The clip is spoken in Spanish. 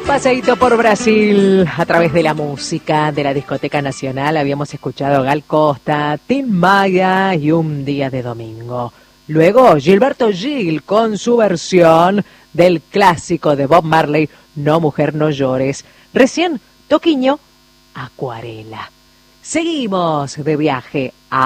Paseíto por Brasil a través de la música de la Discoteca Nacional. Habíamos escuchado a Gal Costa, Tim Maya y Un Día de Domingo. Luego Gilberto Gil con su versión del clásico de Bob Marley, No Mujer No Llores. Recién Toquiño, Acuarela. Seguimos de viaje a